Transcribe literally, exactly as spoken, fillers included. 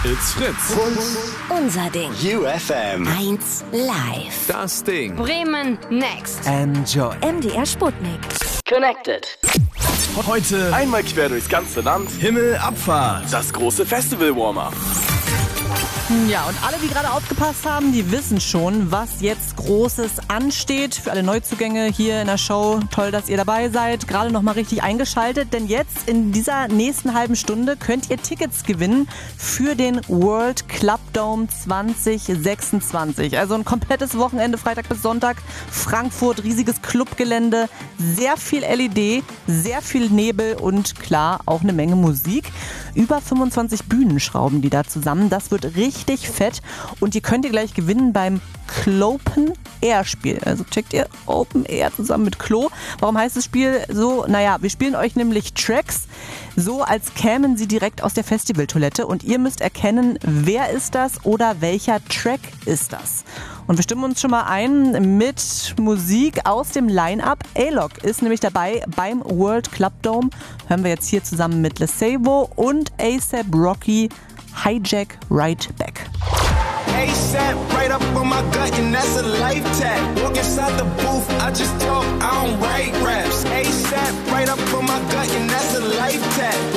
It's Fritz. Unser Ding. U F M. eins live. Das Ding. Bremen next. Enjoy. M D R Sputnik. Connected. Heute Einmal quer durchs ganze Land. Himmelabfahrt. Das große Festival-Warm-Up. Ja, und alle, die gerade aufgepasst haben, die wissen schon, was jetzt Großes ansteht. Für alle Neuzugänge hier in der Show, toll, dass ihr dabei seid. Gerade noch mal richtig eingeschaltet, denn jetzt in dieser nächsten halben Stunde könnt ihr Tickets gewinnen für den World Club Dome zwanzig sechsundzwanzig. Also ein komplettes Wochenende, Freitag bis Sonntag. Frankfurt, riesiges Clubgelände, sehr viel L E D, sehr viel Nebel und klar, auch eine Menge Musik. Über fünfundzwanzig Bühnen schrauben die da zusammen. Das wird richtig fett und ihr könnt ihr gleich gewinnen beim Clopen Air Spiel. Also checkt ihr Open Air zusammen mit Klo. Warum heißt das Spiel so? Naja, wir spielen euch nämlich Tracks so, als kämen sie direkt aus der Festivaltoilette und ihr müsst erkennen, wer ist das oder welcher Track ist das. Und wir stimmen uns schon mal ein mit Musik aus dem Line-Up. A-Lock ist nämlich dabei beim World Club Dome. Hören wir jetzt hier zusammen mit Lesavo und A$AP Rocky Hijack Right Back. A$AP right up on my gut and that's a life tag. Walk inside the booth, I just talk, I don't write raps. A$AP right up on my gut and that's a life tag.